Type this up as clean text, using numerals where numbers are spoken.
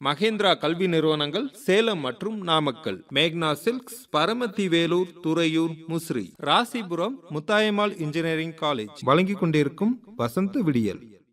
மகேந்திரா கல்வி நிறுவனங்கள் சேலம் மற்றும் நாமக்கல். மேக்னா silks Paramathi Vellore, Thuraiyur, Musiri. Rasipuram Muthayammal engineering college வழங்கிக் கொண்டிருக்கும் வசந்த விடியல்.